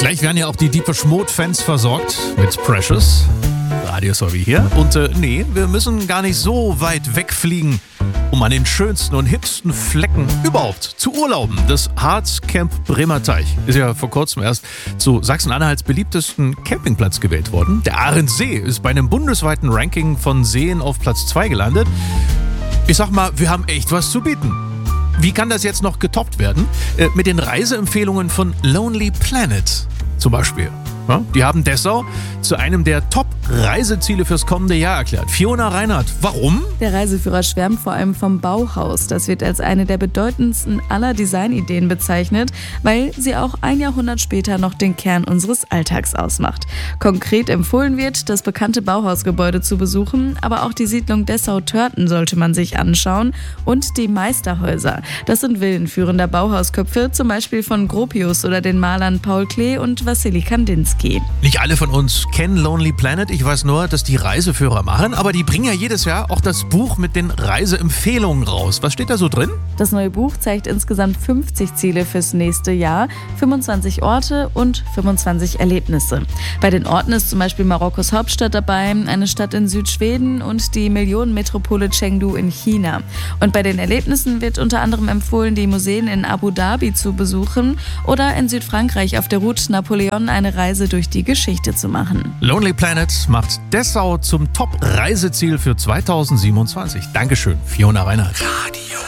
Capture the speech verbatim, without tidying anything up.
Gleich werden ja auch die Deepish Mode-Fans versorgt mit Precious. Radio Sorry hier. Und äh, nee, wir müssen gar nicht so weit wegfliegen, um an den schönsten und hipsten Flecken überhaupt zu urlauben. Das Harz Camp Bremer Teich ist ja vor kurzem erst zu Sachsen-Anhalts beliebtesten Campingplatz gewählt worden. Der Ahrensee ist bei einem bundesweiten Ranking von Seen auf Platz zwei gelandet. Ich sag mal, wir haben echt was zu bieten. Wie kann das jetzt noch getoppt werden? Äh, mit den Reiseempfehlungen von Lonely Planet zum Beispiel. Ja, die haben Dessau zu einem der Top-Reiseziele fürs kommende Jahr erklärt. Fiona Reinhardt, warum? Der Reiseführer schwärmt vor allem vom Bauhaus. Das wird als eine der bedeutendsten aller Designideen bezeichnet, weil sie auch ein Jahrhundert später noch den Kern unseres Alltags ausmacht. Konkret empfohlen wird, das bekannte Bauhausgebäude zu besuchen, aber auch die Siedlung Dessau-Törten sollte man sich anschauen und die Meisterhäuser. Das sind Villen führender Bauhausköpfe, zum Beispiel von Gropius oder den Malern Paul Klee und Wassily Kandinsky. Nicht alle von uns kennen Lonely Planet. Ich weiß nur, dass die Reiseführer machen, aber die bringen ja jedes Jahr auch das Buch mit den Reiseempfehlungen raus. Was steht da so drin? Das neue Buch zeigt insgesamt fünfzig Ziele fürs nächste Jahr, fünfundzwanzig Orte und fünfundzwanzig Erlebnisse. Bei den Orten ist zum Beispiel Marokkos Hauptstadt dabei, eine Stadt in Südschweden und die Millionenmetropole Chengdu in China. Und bei den Erlebnissen wird unter anderem empfohlen, die Museen in Abu Dhabi zu besuchen oder in Südfrankreich auf der Route Napoleon eine Reise durch die Geschichte zu machen. Lonely Planet macht Dessau zum Top-Reiseziel für zweitausendsiebenundzwanzig. Dankeschön, Fiona Reinhardt.